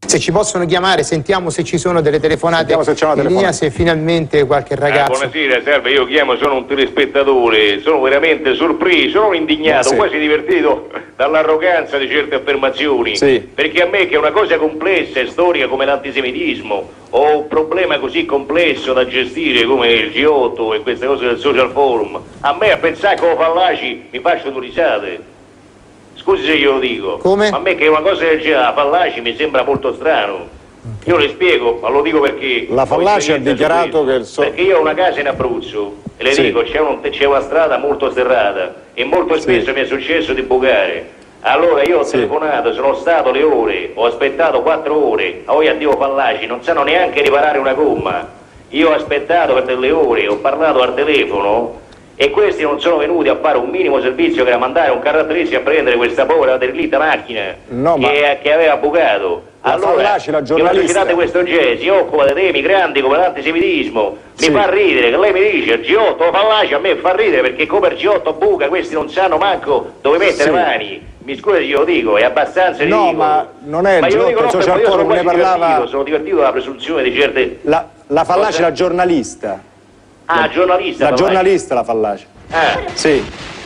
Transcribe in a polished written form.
Se ci possono chiamare, sentiamo se ci sono delle telefonate in linea, se finalmente qualche ragazzo... buonasera, salve, io chiamo, sono un telespettatore, sono veramente sorpreso, sono indignato, quasi divertito dall'arroganza di certe affermazioni, perché a me che è una cosa complessa e storica come l'antisemitismo, o un problema così complesso da gestire come il G8 e queste cose del social forum, a me a pensare come fallaci mi faccio due risate. Scusi se io lo dico, come? A me che una cosa del genere, la fallaci mi sembra molto strano. Io le spiego, ma lo dico perché... La fallaci ha dichiarato che... Perché io ho una casa in Abruzzo, e le dico, c'è una strada molto serrata, e molto spesso mi è successo di bucare. Allora io ho telefonato, sono stato le ore, ho aspettato 4 ore, poi addio fallaci, non sanno neanche riparare una gomma. Io ho aspettato per delle ore, ho parlato al telefono... E questi non sono venuti a fare un minimo servizio che era mandare un caratteristi a prendere questa povera derelitta macchina che aveva bucato. Allora, la giornalista, una società di questo genere si occupa di temi grandi come l'antisemitismo, mi fa ridere che lei mi dice il G8 fallaci, a me fa ridere perché come il G8 buca, questi non sanno manco dove mettere le mani. Mi scusi, io lo dico, è abbastanza ridicolo. No, ma non è il G8, il social forum, ne parlava... Sono divertito dalla presunzione di certe... La fallaci, la giornalista. Ah, giornalista. La giornalista, la fallace. Ah. Sì.